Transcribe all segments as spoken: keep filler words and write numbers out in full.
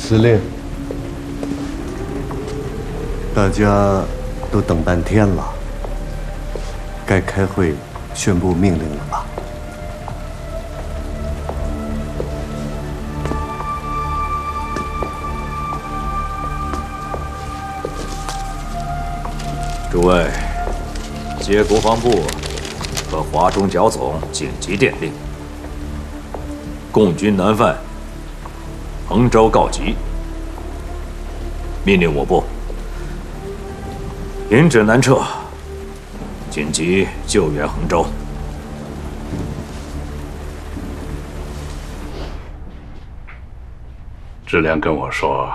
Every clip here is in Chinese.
司令， 大家都等半天了，该开会宣布命令了吧？ 诸位，接国防部和华中剿总紧急电令，共军南犯，衡州告急，命令我部引指南撤，紧急救援衡州。 志良跟我说，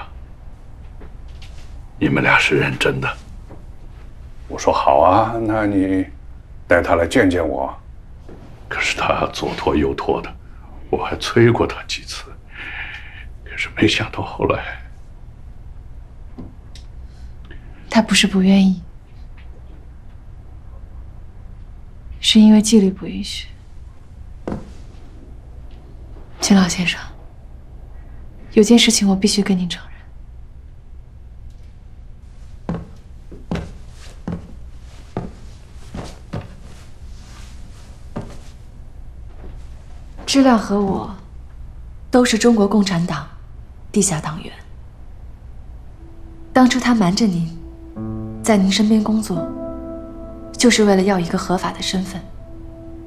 你们俩是认真的。我说好啊，那你带他来见见我。可是他左拖右拖的，我还催过他几次，可是没想到后来。 他不是不愿意，是因为纪律不允许。秦老先生，有件事情我必须跟您承认。知亮和我都是中国共产党地下党员。当初他瞒着您，在您身边工作，就是为了要一个合法的身份。